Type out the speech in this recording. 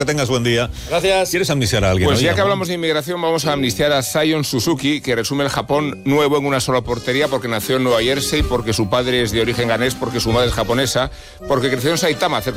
Que tengas buen día. Gracias. ¿Quieres amnistiar a alguien? Pues hoy, ya que amor? hablamos de inmigración, vamos a amnistiar a Zion Suzuki, que resume el Japón nuevo en una sola portería, porque nació en Nueva Jersey, porque su padre es de origen ganés, porque su madre es japonesa, porque creció en Saitama, cerca